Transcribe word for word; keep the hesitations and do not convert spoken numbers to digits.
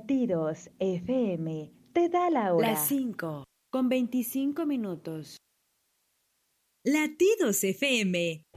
Latidos F M te da la hora. Las cinco con veinticinco minutos. Latidos F M